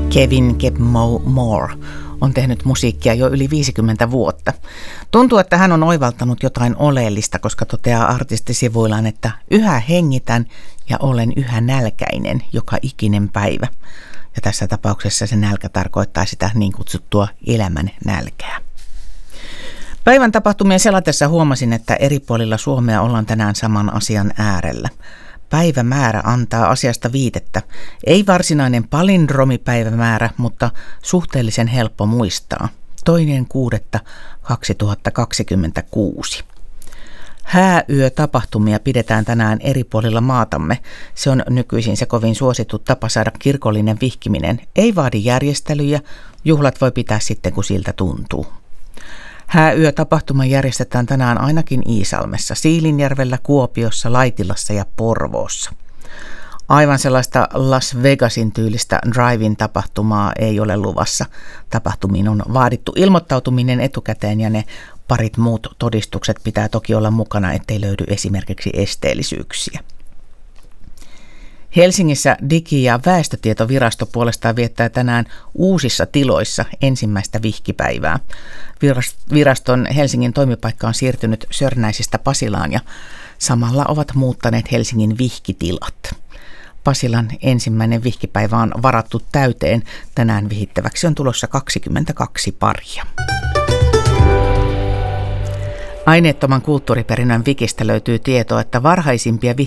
Kevin Moore on tehnyt musiikkia jo yli 50 vuotta. Tuntuu, että hän on oivaltanut jotain oleellista, koska toteaa artistisivuillaan, että yhä hengitän ja olen yhä nälkäinen joka ikinen päivä. Ja tässä tapauksessa se nälkä tarkoittaa sitä niin kutsuttua elämän nälkää. Päivän tapahtumien selatessa huomasin, että eri puolilla Suomea ollaan tänään saman asian äärellä. Päivämäärä antaa asiasta viitettä. Ei varsinainen palindromipäivämäärä, mutta suhteellisen helppo muistaa. 2.6.2026. Hääyötapahtumia pidetään tänään eri puolilla maatamme. Se on nykyisin se kovin suosittu tapa saada kirkollinen vihkiminen. Ei vaadi järjestelyjä, juhlat voi pitää sitten kun siltä tuntuu. Hääyötapahtuma järjestetään tänään ainakin Iisalmessa, Siilinjärvellä, Kuopiossa, Laitilassa ja Porvoossa. Aivan sellaista Las Vegasin tyylistä drive-in tapahtumaa ei ole luvassa. Tapahtumiin on vaadittu ilmoittautuminen etukäteen ja ne parit muut todistukset pitää toki olla mukana, ettei löydy esimerkiksi esteellisyyksiä. Helsingissä Digi- ja väestötietovirasto puolestaan viettää tänään uusissa tiloissa ensimmäistä vihkipäivää. Viraston Helsingin toimipaikka on siirtynyt Sörnäisistä Pasilaan ja samalla ovat muuttaneet Helsingin vihkitilat. Pasilan ensimmäinen vihkipäivä on varattu täyteen. Tänään vihittäväksi on tulossa 22 paria. Aineettoman kulttuuriperinnön Wikistä löytyy tietoa, että varhaisimpia